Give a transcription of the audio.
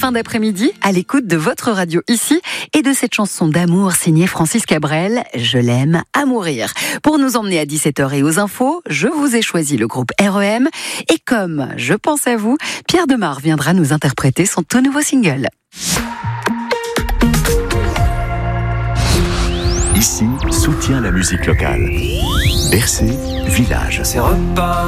fin d'après-midi à l'écoute de votre radio ici et de cette chanson d'amour signée Francis Cabrel, Je l'aime à mourir. Pour nous emmener à 17h et aux infos, je vous ai choisi le groupe REM et comme je pense à vous, Pierre Demar viendra nous interpréter son tout nouveau single. Ici, soutient la musique locale. Bercé, village. C'est repas.